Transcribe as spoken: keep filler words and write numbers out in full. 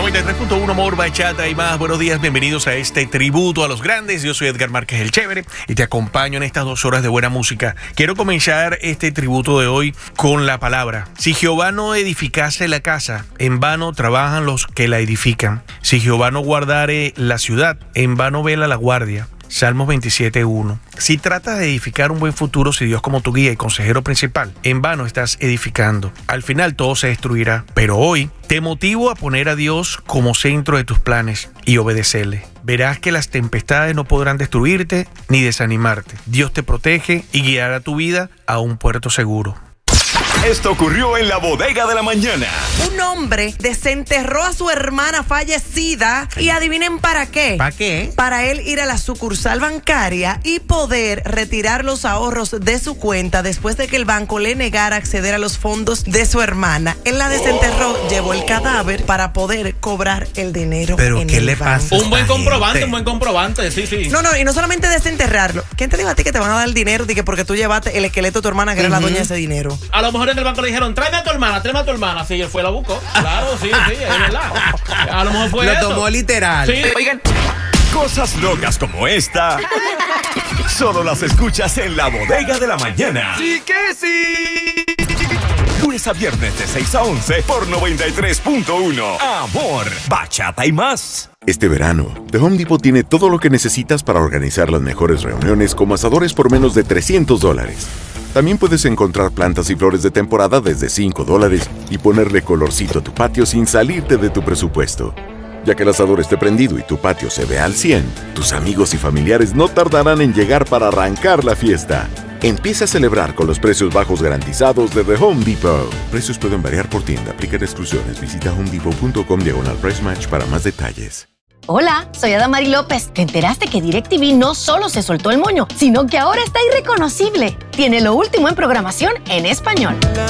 noventa y tres punto uno Amor, Bachata y más. Buenos días, bienvenidos a este tributo a los grandes. Yo soy Edgar Márquez el Chévere y te acompaño en estas dos horas de buena música. Quiero comenzar este tributo de hoy con la palabra. Si Jehová no edificase la casa, en vano trabajan los que la edifican. Si Jehová no guardare la ciudad, en vano vela la guardia. Salmos veintisiete uno. Si tratas de edificar un buen futuro, si Dios como tu guía y consejero principal, en vano estás edificando. Al final todo se destruirá. Pero hoy te motivo a poner a Dios como centro de tus planes y obedecerle. Verás que las tempestades no podrán destruirte ni desanimarte. Dios te protege y guiará tu vida a un puerto seguro. Esto ocurrió en la bodega de la mañana. Un hombre desenterró a su hermana fallecida y adivinen para qué. ¿Para qué? Para él ir a la sucursal bancaria y poder retirar los ahorros de su cuenta después de que el banco le negara acceder a los fondos de su hermana. Él la desenterró, oh. llevó el cadáver para poder cobrar el dinero. ¿Pero en qué el le banco. pasa? Un buen comprobante, un buen comprobante, sí, sí. No, no, y no solamente desenterrarlo. ¿Quién te dijo a ti que te van a dar el dinero de que porque tú llevaste el esqueleto de tu hermana que uh-huh. era la dueña de ese dinero? A lo mejor en el banco le dijeron, tráeme a tu hermana, tráeme a tu hermana. Sí, él fue, la buscó. Claro, sí, sí, es verdad. A lo mejor fue Lo eso. tomó literal. Sí. Oigan, cosas locas como esta solo las escuchas en la bodega de la mañana. ¡Sí que sí! Lunes a viernes de seis a once por noventa y tres punto uno. Amor, Bachata y más. Este verano, The Home Depot tiene todo lo que necesitas para organizar las mejores reuniones como asadores por menos de trescientos dólares. También puedes encontrar plantas y flores de temporada desde cinco dólares y ponerle colorcito a tu patio sin salirte de tu presupuesto. Ya que el asador esté prendido y tu patio se vea al cien, tus amigos y familiares no tardarán en llegar para arrancar la fiesta. Empieza a celebrar con los precios bajos garantizados de The Home Depot. Precios pueden variar por tienda, aplican exclusiones. Visita homedepot punto com diagonal price match para más detalles. Hola, soy Adamari López. ¿Te enteraste que DirecTV no solo se soltó el moño, sino que ahora está irreconocible? Tiene lo último en programación en español.